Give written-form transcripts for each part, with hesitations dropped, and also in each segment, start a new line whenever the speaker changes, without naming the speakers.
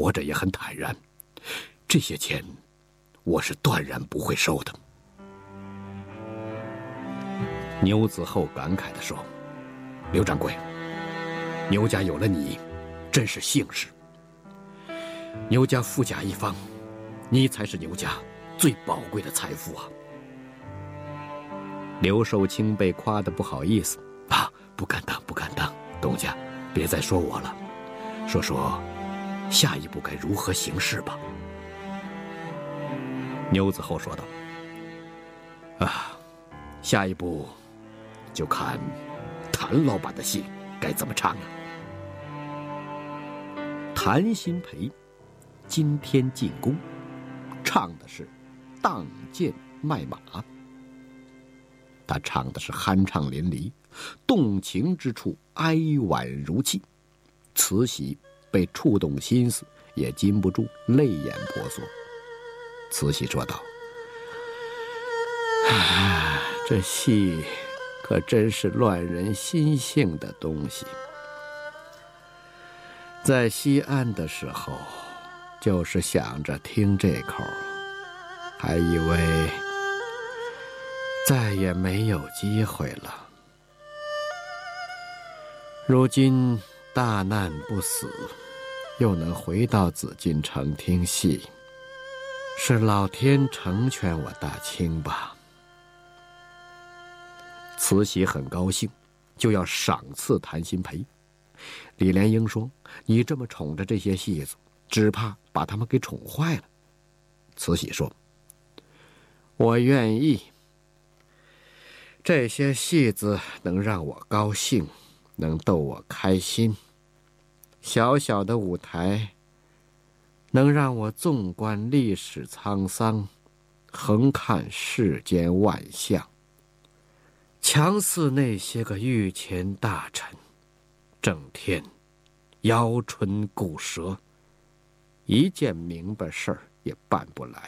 活着也很坦然，这些钱我是断然不会收的。牛子厚感慨地说：“刘掌柜，牛家有了你，真是幸事。牛家富甲一方，你才是牛家最宝贵的财富啊！”刘寿清被夸得不好意思啊，不敢当，不敢当，东家，别再说我了，说下一步该如何行事吧。牛子厚说道：“啊，下一步就看谭老板的戏该怎么唱了。”谭鑫培今天进宫，唱的是当剑卖马。他唱的是酣畅淋漓，动情之处哀婉如泣。慈禧被触动心思，也禁不住泪眼婆娑。慈禧说道：“这戏可真是乱人心性的东西。在西安的时候，就是想着听这口，还以为再也没有机会了。如今大难不死，又能回到紫禁城听戏，是老天成全我大清吧。”慈禧很高兴，就要赏赐谭鑫培。李莲英说：“你这么宠着这些戏子，只怕把他们给宠坏了。”慈禧说：“我愿意。这些戏子能让我高兴，能逗我开心。小小的舞台，能让我纵观历史沧桑，横看世间万象。强似那些个御前大臣，整天摇唇鼓舌，一件明白事儿也办不来。”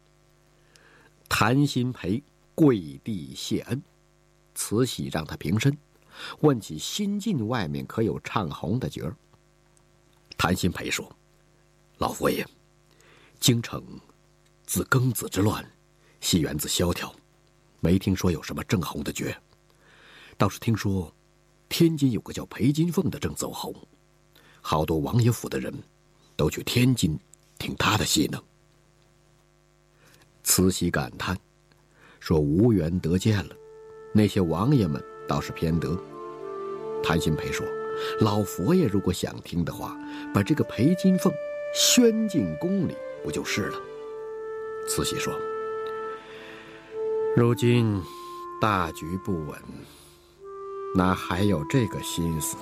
谭鑫培跪地谢恩，慈禧让他平身，问起新晋外面可有唱红的角儿。谭鑫培说：“老佛爷，京城自庚子之乱，戏园子萧条，没听说有什么正红的角，倒是听说天津有个叫裴金凤的正走红，好多王爷府的人都去天津听他的戏呢。”慈禧感叹说：“无缘得见了，那些王爷们倒是偏得。”谭鑫培说：“老佛爷如果想听的话，把这个裴金凤宣进宫里不就是了？”慈禧说：“如今大局不稳，哪还有这个心思？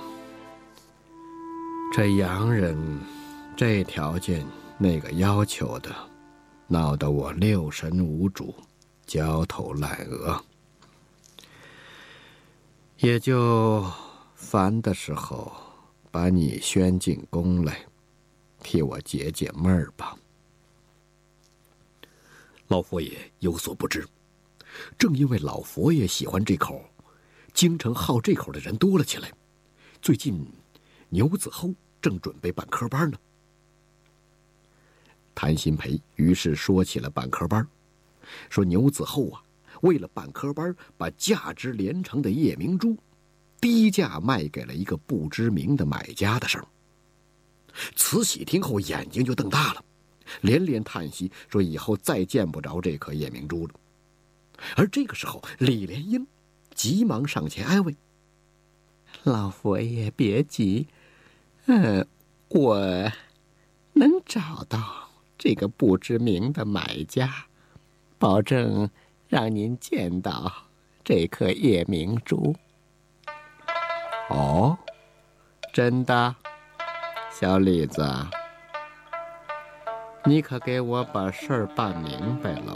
这洋人这条件那个要求的，闹得我六神无主，焦头烂额，也就烦的时候把你宣进宫来，替我解解闷儿吧。”老佛爷有所不知，正因为老佛爷喜欢这口，京城好这口的人多了起来。最近牛子厚正准备办科班呢。谭鑫培于是说起了办科班，说牛子厚啊，为了办科班，把价值连城的夜明珠低价卖给了一个不知名的买家的事儿。慈禧听后眼睛就瞪大了，连连叹息说：“以后再见不着这颗夜明珠了。”而这个时候，李莲英急忙上前安慰：“老佛爷别急，我能找到这个不知名的买家，保证让您见到这颗夜明珠。”“哦，真的？小李子，你可给我把事儿办明白喽。”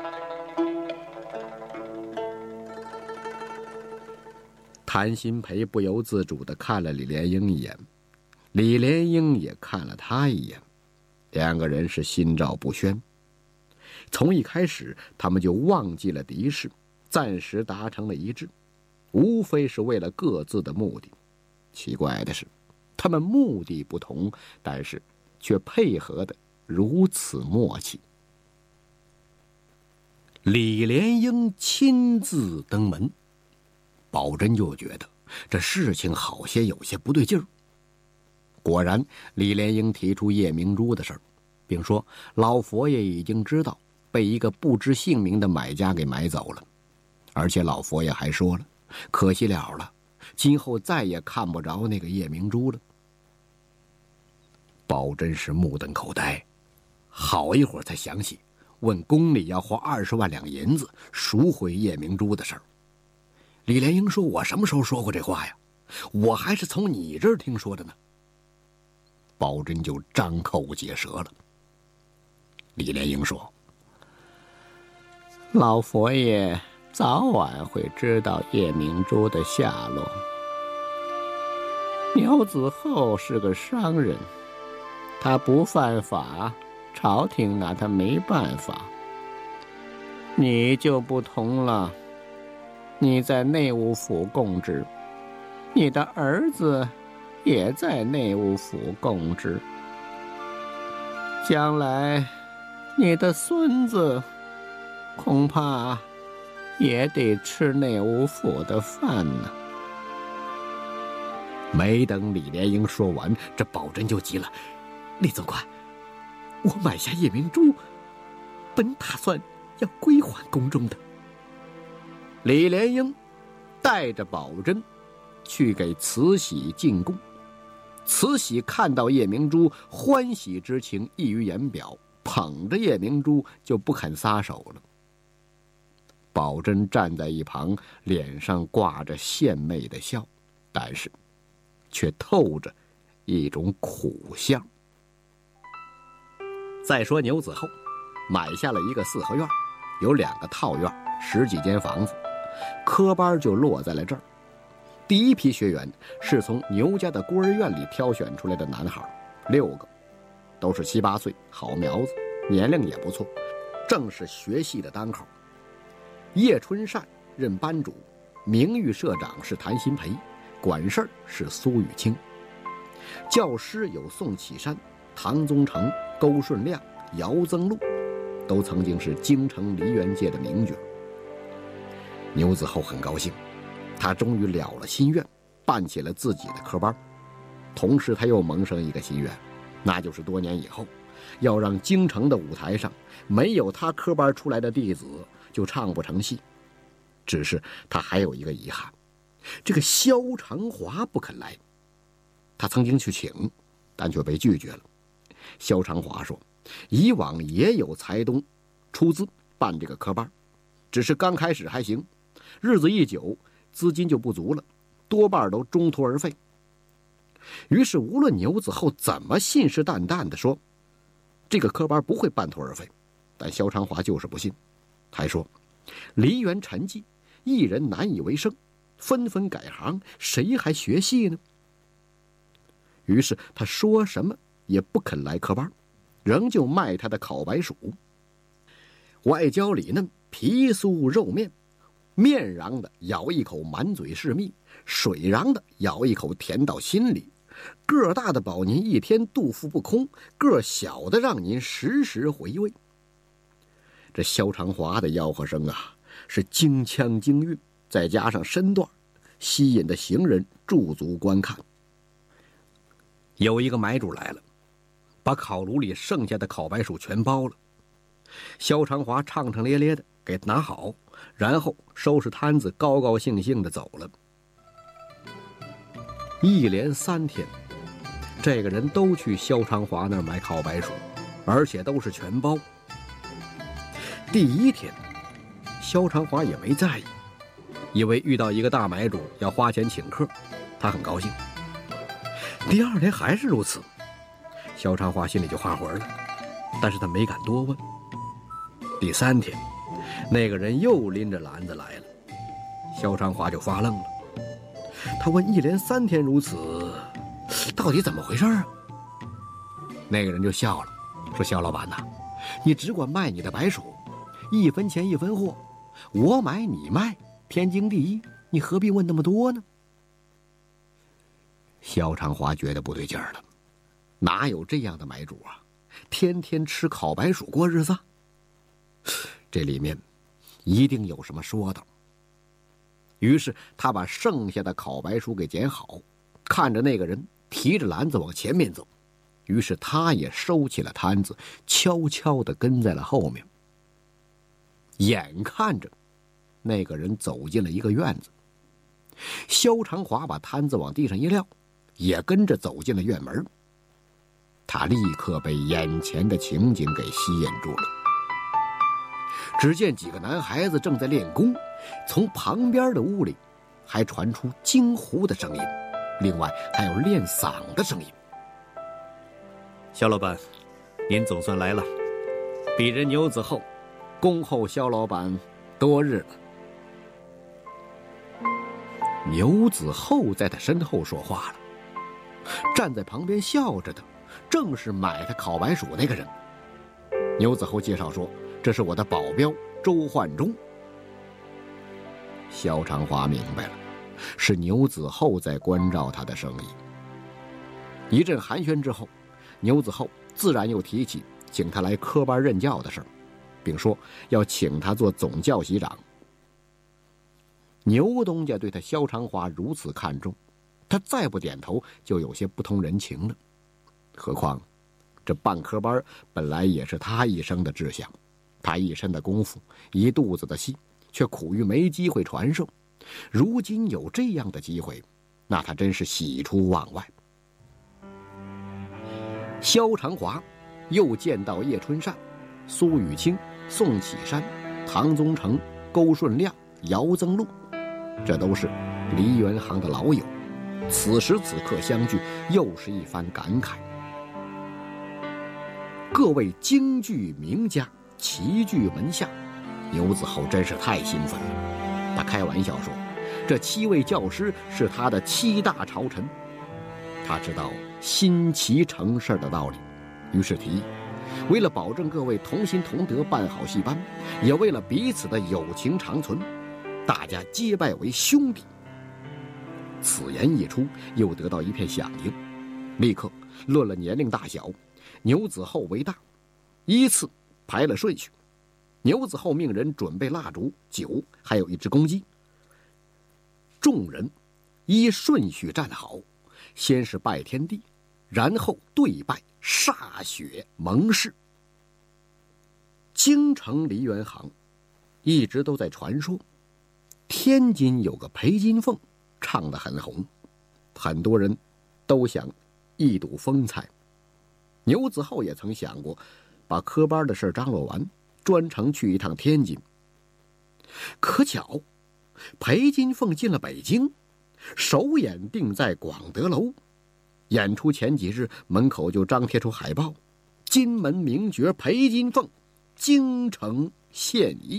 谭鑫培不由自主地看了李莲英一眼，李莲英也看了他一眼，两个人是心照不宣。从一开始，他们就忘记了敌视，暂时达成了一致，无非是为了各自的目的。奇怪的是，他们目的不同，但是却配合得如此默契。李莲英亲自登门，宝珍就觉得这事情好些有些不对劲儿。果然，李莲英提出夜明珠的事儿，并说老佛爷已经知道被一个不知姓名的买家给买走了，而且老佛爷还说了，可惜了，今后再也看不着那个夜明珠了。宝珍是目瞪口呆，好一会儿才想起问宫里要花20万两银子赎回夜明珠的事儿。李莲英说：“我什么时候说过这话呀？我还是从你这儿听说的呢。”宝珍就张口结舌了。李莲英说：“老佛爷早晚会知道夜明珠的下落。牛子厚是个商人，他不犯法，朝廷拿他没办法。你就不同了，你在内务府供职，你的儿子也在内务府供职，将来你的孙子恐怕也得吃内务府的饭呢。”没等李莲英说完，这宝珍就急了：“李总管，我买下夜明珠，本打算要归还宫中的。”李莲英带着宝珍去给慈禧进贡。慈禧看到夜明珠，欢喜之情溢于言表，捧着夜明珠就不肯撒手了。宝珍站在一旁，脸上挂着献媚的笑，但是却透着一种苦相。再说牛子厚买下了一个4合院，有2个套院，10几间房子，科班就落在了这儿。第一批学员是从牛家的孤儿院里挑选出来的男孩，6个，都是7、8岁，好苗子，年龄也不错，正是学戏的当口。叶春善任班主，名誉社长是谭新培，管事儿是苏雨清。教师有宋启山、唐宗成、勾顺亮、姚增禄，都曾经是京城梨园界的名角。牛子厚很高兴，他终于了了心愿，办起了自己的科班。同时他又萌生一个心愿，那就是多年以后要让京城的舞台上没有他科班出来的弟子就唱不成戏。只是他还有一个遗憾，这个萧长华不肯来。他曾经去请，但却被拒绝了。萧长华说，以往也有财东出资办这个科班，只是刚开始还行，日子一久，资金就不足了，多半都中途而废。于是无论牛子厚怎么信誓旦旦地说这个科班不会半途而废，但萧长华就是不信，还说梨园沉寂，艺人难以为生，纷纷改行，谁还学戏呢？于是他说什么也不肯来科班，仍旧卖他的烤白薯。外焦里嫩，皮酥肉面，面瓤的咬一口满嘴是蜜，水瓤的咬一口甜到心里。个大的保您一天肚腹不空，个小的让您时时回味。这萧长华的吆喝声啊，是京腔京韵，再加上身段，吸引的行人驻足观看。有一个买主来了，把烤炉里剩下的烤白薯全包了。萧长华畅畅咧咧的给拿好，然后收拾摊子，高高兴兴的走了。一连3天，这个人都去萧长华那儿买烤白薯，而且都是全包。第1天，萧长华也没在意，因为遇到一个大买主要花钱请客，他很高兴。第2天还是如此，萧长华心里就发火了，但是他没敢多问。第3天，那个人又拎着篮子来了，萧长华就发愣了。他问：一连3天如此，到底怎么回事啊？那个人就笑了，说：萧老板呐，你只管卖你的白薯，1分钱1分货，我买你卖，天经地义，你何必问那么多呢？萧长华觉得不对劲儿了， 哪有这样的买主啊？天天吃烤白薯过日子？这里面一定有什么说道。于是他把剩下的烤白薯给捡好，看着那个人提着篮子往前面走，于是他也收起了摊子，悄悄地跟在了后面。眼看着那个人走进了一个院子，肖长华把摊子往地上一撂，也跟着走进了院门。他立刻被眼前的情景给吸引住了。只见几个男孩子正在练功，从旁边的屋里还传出惊呼的声音，另外还有练嗓的声音。
肖老板，您总算来了。
鄙人牛子厚，恭候肖老板多日了。牛子厚在他身后说话了，站在旁边笑着的正是买他烤白薯那个人。牛子厚介绍说，这是我的保镖周焕中。肖长华明白了，是牛子厚在关照他的生意。一阵寒暄之后，牛子厚自然又提起请他来科班任教的事儿，并说要请他做总教习长。牛东家对他肖长华如此看重，他再不点头就有些不通人情了。何况这办科班本来也是他一生的志向，他一身的功夫，一肚子的戏，却苦于没机会传授。如今有这样的机会，那他真是喜出望外。肖长华又见到叶春善、苏雨清、宋启山、唐宗成、勾顺亮、姚增禄，这都是梨园行的老友。此时此刻相聚，又是一番感慨。各位京剧名家齐聚门下，牛子厚真是太兴奋了。他开玩笑说，这7位教师是他的7大朝臣。他知道新奇成事的道理，于是提议，为了保证各位同心同德办好戏班，也为了彼此的友情长存，大家结拜为兄弟。此言一出，又得到一片响应，立刻论了年龄大小，牛子厚为大，依次排了顺序。牛子厚命人准备蜡烛、酒，还有一只公鸡。众人依顺序站好，先是拜天地，然后对拜歃血盟誓。京城梨园行一直都在传说，天津有个裴金凤唱得很红，很多人都想一睹风采。牛子厚也曾想过把科班的事张罗完，专程去一趟天津。可巧裴金凤进了北京，首演定在广德楼。演出前几日，门口就张贴出海报，金门名角裴金凤京城献艺。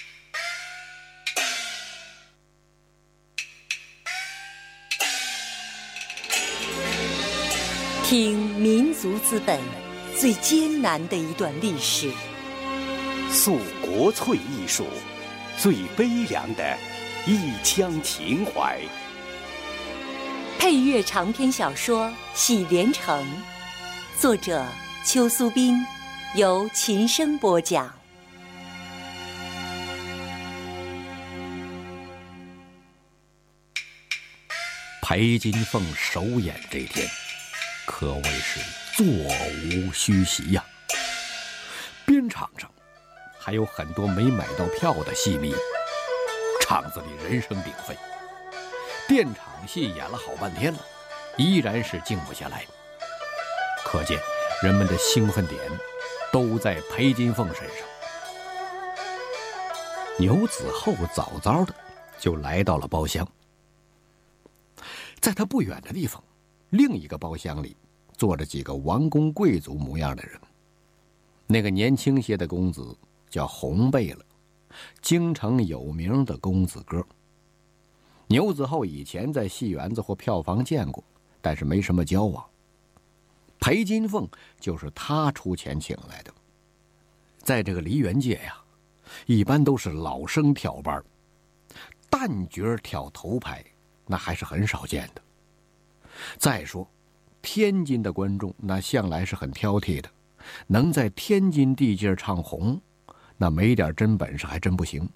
听民族资本最艰难的一段历史，
诉国粹艺术最悲凉的一腔情怀。
配乐长篇小说《喜连城》，作者邱苏斌，由琴声播讲。
裴金凤首演这天可谓是座无虚席呀。边场上还有很多没买到票的戏迷，场子里人声鼎沸。垫场戏演了好半天了，依然是静不下来。可见人们的兴奋点都在裴金凤身上。牛子厚早早的就来到了包厢，在他不远的地方，另一个包厢里坐着几个王公贵族模样的人。那个年轻些的公子叫红贝勒，京城有名的公子哥。牛子厚以前在戏园子或票房见过，但是没什么交往。裴金凤就是他出钱请来的。在这个梨园界呀，一般都是老生挑班，旦角挑头牌那还是很少见的。再说天津的观众那向来是很挑剔的，能在天津地界唱红，那没点真本事还真不行。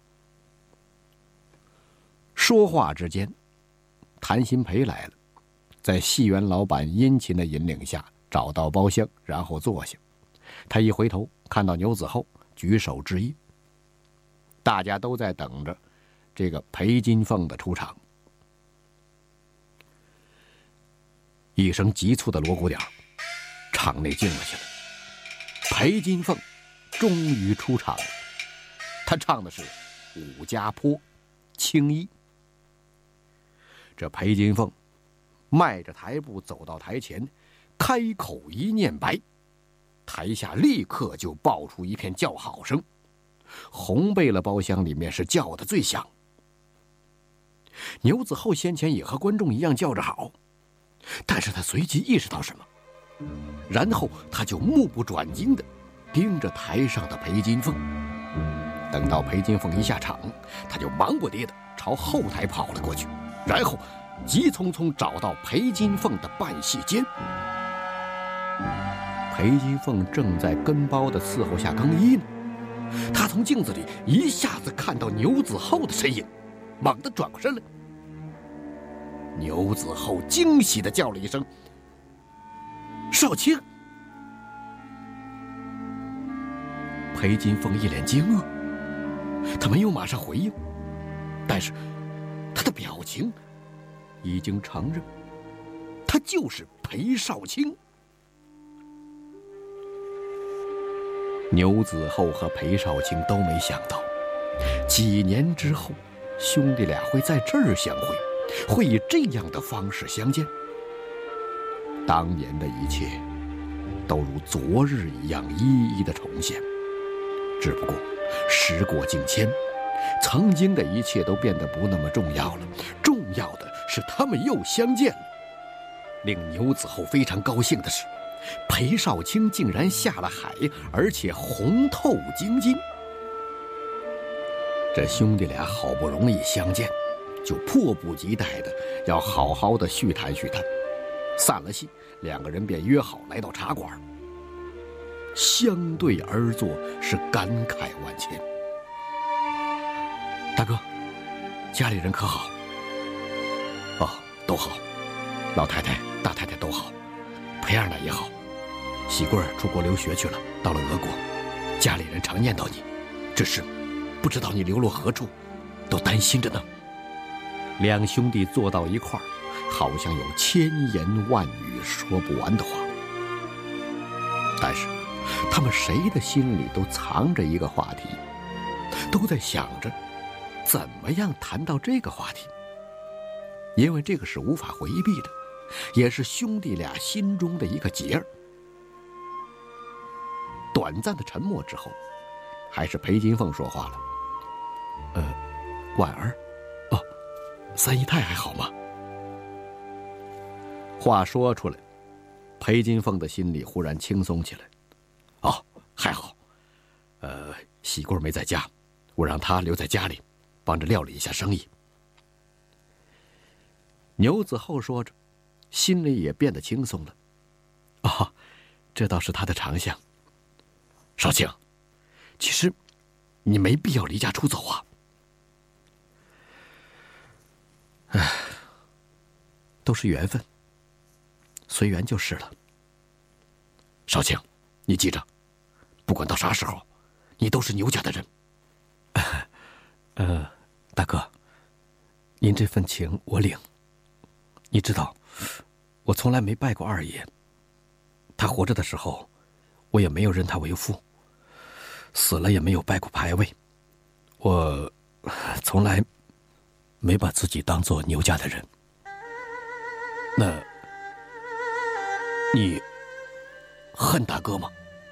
说话之间，谭鑫培来了，在戏园老板殷勤的引领下找到包厢，然后坐下。他一回头看到牛子厚，举手致意。大家都在等着这个裴金凤的出场。一声急促的锣鼓点，场内静了下来。裴金凤终于出场了，他唱的是《武家坡·青衣》。这裴金凤迈着台步走到台前，开口一念白，台下立刻就爆出一片叫好声。红贝勒包厢里面是叫得最响。牛子厚先前也和观众一样叫着好，但是他随即意识到什么，然后他就目不转睛地盯着台上的裴金凤。等到裴金凤一下场，他就忙不迭地朝后台跑了过去，然后急匆匆找到裴金凤的扮戏间。裴金凤正在跟包的伺候下更衣呢，他从镜子里一下子看到牛子厚的身影，猛地转过身来。牛子厚惊喜地叫了一声：“少卿！”裴金凤一脸惊愕，他没有马上回应，但是他的表情已经承认，他就是裴少卿。牛子厚和裴少卿都没想到，几年之后，兄弟俩会在这儿相会，会以这样的方式相见。当年的一切都如昨日一样一一的重现，只不过时过境迁，曾经的一切都变得不那么重要了，重要的是他们又相见了。令牛子厚非常高兴的是，裴少卿竟然下了海，而且红透晶晶。这兄弟俩好不容易相见，就迫不及待的要好好的叙谈叙谈。散了戏，两个人便约好来到茶馆，相对而坐，是感慨万千。大哥，家里人可好？哦，都好，老太太、大太太都好，裴二奶也好。喜贵儿出国留学去了，到了俄国，家里人常念叨你，只是不知道你流落何处，都担心着呢。两兄弟坐到一块儿，好像有千言万语说不完的话，但是他们谁的心里都藏着一个话题，都在想着怎么样谈到这个话题，因为这个是无法回避的，也是兄弟俩心中的一个结儿。短暂的沉默之后，还是裴金凤说话了：“婉儿，哦，三姨太还好吗？”话说出来，裴金凤的心里忽然轻松起来。哦，还好。喜贵没在家，我让她留在家里，帮着料理一下生意。牛子厚说着，心里也变得轻松了。哦，这倒是他的长项。少卿，其实你没必要离家出走啊。都是缘分，随缘就是了。少卿，你记着，不管到啥时候，你都是牛家的人。大哥，您这份情我领。你知道，我从来没拜过二爷，他活着的时候，我也没有认他为父，死了也没有拜过牌位，我从来没把自己当做牛家的人。那你恨大哥吗？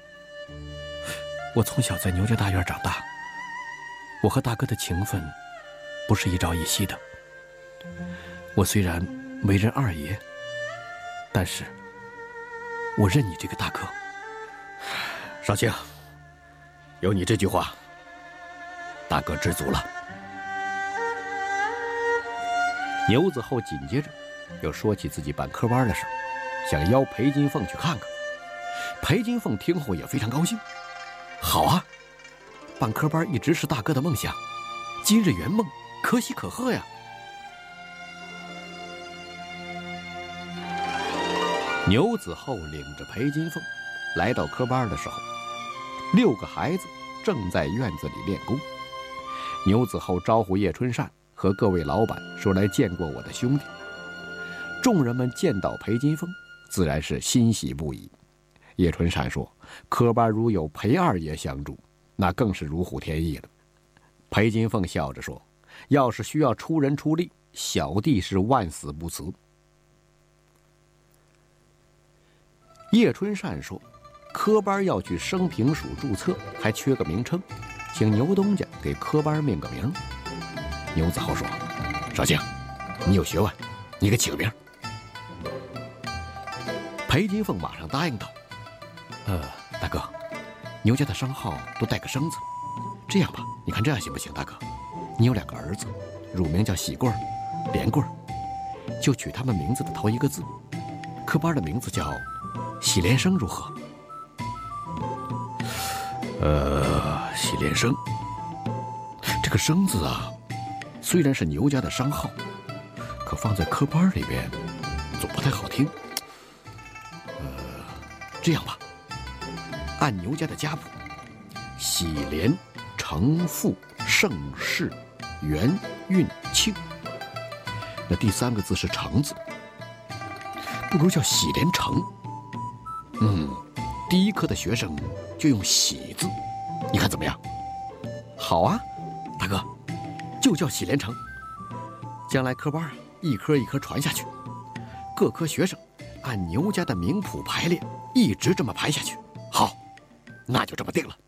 我从小在牛家大院长大，我和大哥的情分不是一朝一夕的。我虽然没认二爷，但是我认你这个大哥。少卿，有你这句话，大哥知足了。牛子厚紧接着又说起自己办科班的事， 想邀裴金凤去看看。裴金凤听后也非常高兴，好啊，办科班一直是大哥的梦想，今日圆梦，可喜可贺呀。牛子厚领着裴金凤来到科班的时候，6个孩子正在院子里练功。牛子厚招呼叶春善和各位老板说来见过我的兄弟。众人们见到裴金凤，自然是欣喜不已。叶春善说，科班如有裴二爷相助，那更是如虎添翼了。裴金凤笑着说，要是需要出人出力，小弟是万死不辞。叶春善说，科班要去生平署注册，还缺个名称，请牛东家给科班命个名。牛子厚说，少卿，你有学问，你给起个名。裴金凤马上答应道，大哥，牛家的商号都带个生字，这样吧，你看这样行不行？大哥，你有2个儿子，乳名叫喜棍儿、连棍儿，就取他们名字的头一个字，科班的名字叫喜连生，如何？喜连生，这个生字啊，虽然是牛家的商号，可放在科班里边总不太好听。这样吧，按牛家的家谱，喜连成富盛世元运庆，那第3个字是成字，不如叫喜连成。第1科的学生就用喜字，你看怎么样？好啊，大哥，就叫喜连成。将来科班一科一科传下去，各科学生按牛家的名谱排列，一直这么排下去。好，那就这么定了。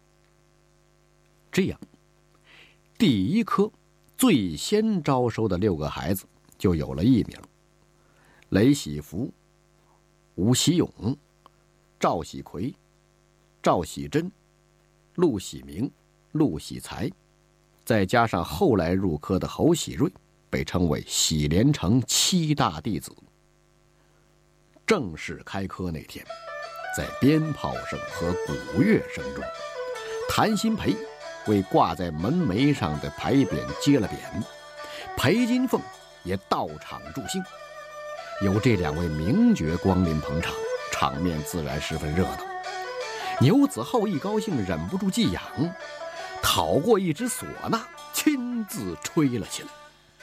这样，第1科最先招收的6个孩子就有了艺名：雷喜福、吴喜勇、赵喜奎、赵喜珍、陆喜明、陆喜才，再加上后来入科的侯喜瑞，被称为喜连成7大弟子。正式开科那天，在鞭炮声和鼓乐声中，谭鑫培为挂在门楣上的牌匾揭了匾，裴金凤也到场助兴。有这2位名角光临捧场，场面自然十分热闹。牛子厚一高兴，忍不住技痒，讨过一支唢呐，亲自吹了起来。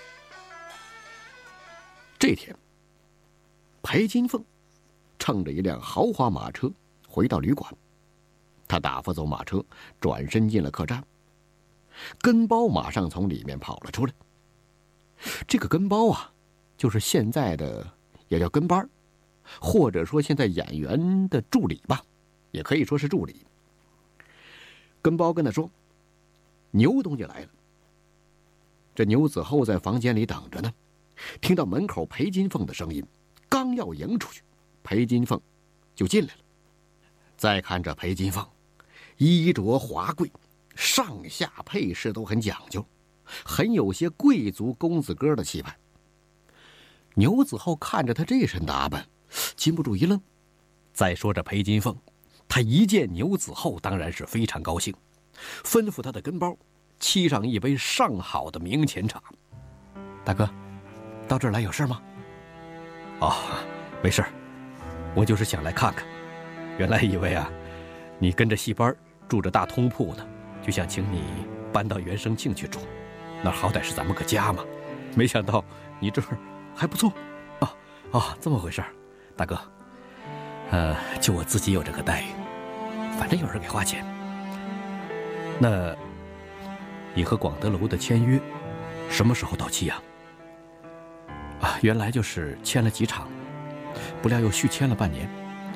这天，裴金凤乘着一辆豪华马车回到旅馆，他打发走马车，转身进了客栈。跟包马上从里面跑了出来。这个跟包啊，就是现在的也叫跟班，或者说现在演员的助理吧，也可以说是助理。跟包跟他说，牛东家来了。这牛子厚在房间里等着呢，听到门口裴金凤的声音，刚要迎出去，裴金凤就进来了。再看着裴金凤，衣着华贵，上下配饰都很讲究，很有些贵族公子哥的气派。牛子厚看着他这身打扮，禁不住一愣。再说这裴金凤，他一见牛子厚当然是非常高兴，吩咐他的跟包沏上一杯上好的明前茶。大哥，到这儿来有事吗？哦，没事，我就是想来看看。原来以为啊，你跟着戏班住着大通铺呢，就想请你搬到原生庆去住，那好歹是咱们个家嘛。没想到你这儿还不错。这么回事儿，大哥。就我自己有这个待遇，反正有人给花钱。那你和广德楼的签约什么时候到期呀？原来就是签了几场，不料又续签了半年。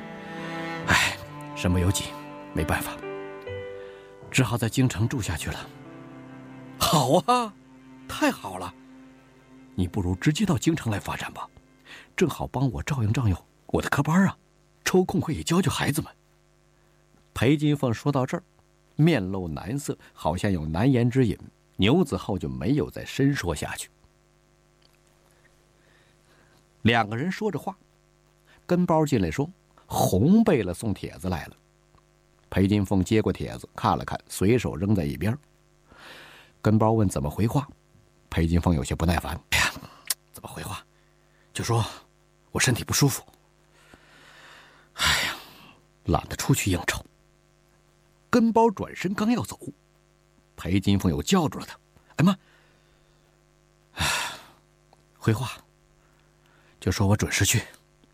身不由己，没办法，只好在京城住下去了。好啊，太好了，你不如直接到京城来发展吧，正好帮我照应照应我的科班啊，抽空可以教教孩子们。裴金凤说到这儿，面露难色，好像有难言之隐。牛子厚就没有再深说下去。2个人说着话， 跟包进来说：“红贝勒送帖子来了。”裴金凤接过帖子看了看，随手扔在一边。跟包问怎么回话，裴金凤有些不耐烦：“哎呀，怎么回话？就说我身体不舒服。哎呀，懒得出去应酬。”跟包转身刚要走，裴金凤又叫住了他：“哎妈，回话，就说我准时去。”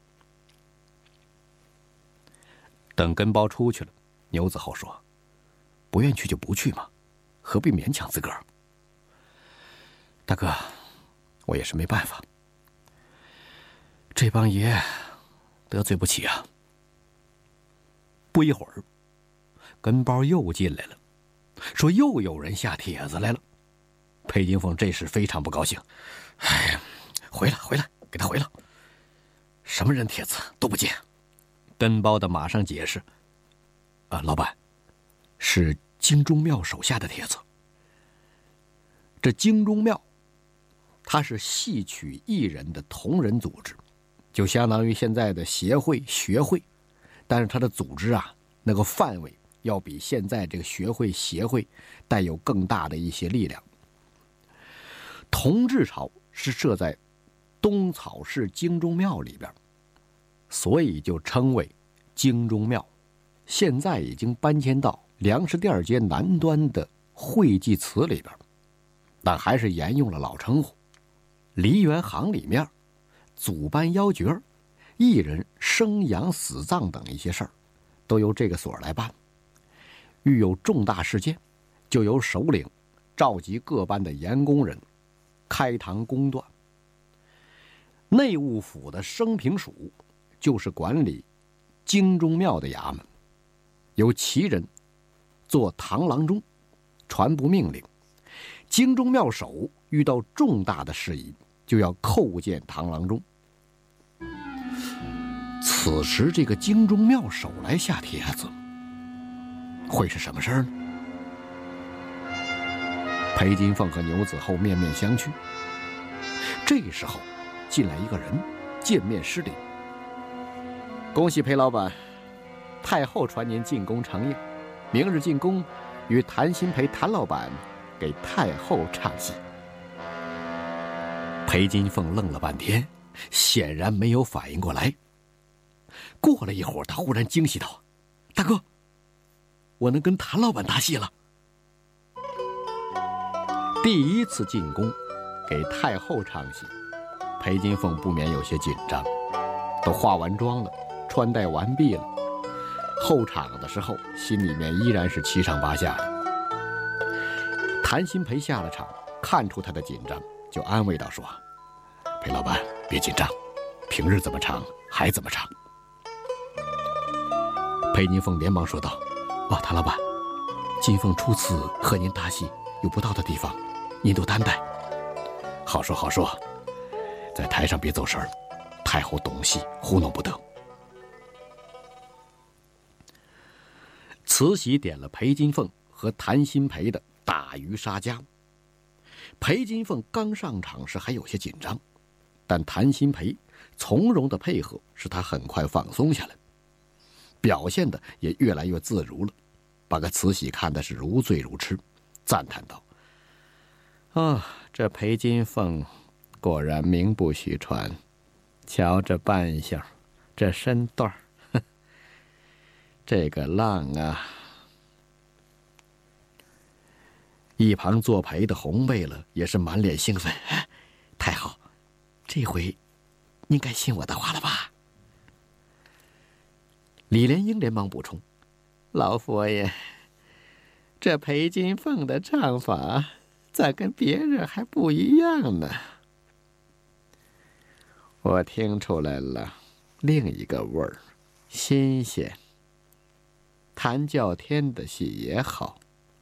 等跟包出去了，牛子厚说：“不愿去就不去嘛，何必勉强自个儿？”大哥，我也是没办法，这帮爷得罪不起啊。不一会儿，跟包又进来了，说又有人下帖子来了。裴金凤这时非常不高兴：“哎呀，回来，给他回了，什么人帖子都不见。”跟包的马上解释：“老板，是京中庙手下的帖子。这京中庙，它是戏曲艺人的同人组织，就相当于现在的协会、学会，但是它的组织啊，那个范围要比现在这个学会、协会带有更大的一些力量。同治朝是设在东草市京中庙里边，所以就称为京中庙。现在已经搬迁到粮食店街南端的会济祠里边，但还是沿用了老称呼。梨园行里面，祖班邀角、艺人生养死葬等一些事儿，都由这个所来办。遇有重大事件，就由首领召集各班的盐工人开堂公断。内务府的升平署就是管理京中庙的衙门，由其人做堂郎中，传布命令。京中庙首遇到重大的事宜，就要叩见堂郎中。此时这个京中庙首来下帖子，会是什么事儿呢？裴金凤和牛子厚面面相觑。这时候进来一个人，见面施礼：“恭喜裴老板，太后传您进宫承应，明日进宫与谭新培谭老板给太后唱戏。”裴金凤愣了半天，显然没有反应过来。过了一会儿，他忽然惊喜道：“大哥，我能跟谭老板搭戏了。”第一次进宫给太后唱戏，裴金凤不免有些紧张。都化完妆了，穿戴完毕了，后场的时候心里面依然是七上八下的。谭新培下了场，看出他的紧张，就安慰道：“说，裴老板别紧张，平日怎么唱还怎么唱。”裴金凤连忙说道：“谭老板，金凤初次和您搭戏，有不到的地方，您都担待。好说好说，在台上别走神儿，太后懂戏，糊弄不得。”慈禧点了裴金凤和谭新培的大鱼杀家。裴金凤刚上场时还有些紧张，但谭新培从容的配合使他很快放松下来，表现的也越来越自如了，把个慈禧看的是如醉如痴，赞叹道：“这裴金凤果然名不虚传，瞧这扮相，这身段儿，这个浪啊！”一旁作陪的红贝勒也是满脸兴奋：“太后，这回您该信我的话了吧？”李莲英连忙补充：“老佛爷，这裴金凤的唱法咋跟别人还不一样呢？我听出来了，另一个味儿，新鲜。谭教天的戏也好，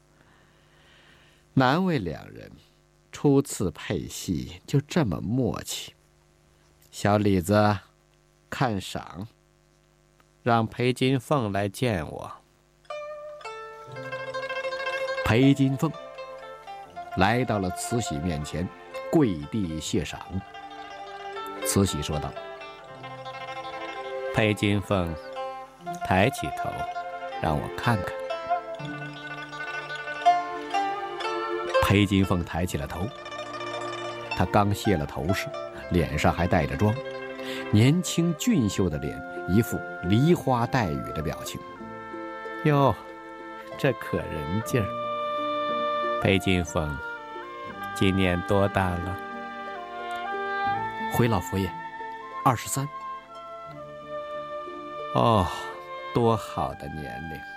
难为两人初次配戏就这么默契。小李子，看赏，让裴金凤来见我。”裴金凤来到了慈禧面前，跪地谢赏。慈禧说道：“
裴金凤抬起头，让我看看。裴金凤抬起了头，她刚卸了头饰，脸上还带着妆，年轻俊秀的脸，一副梨花带雨的表情。哟，这可人劲儿！裴金凤今年多大了？
回老佛爷，23。
哦，多好的年龄！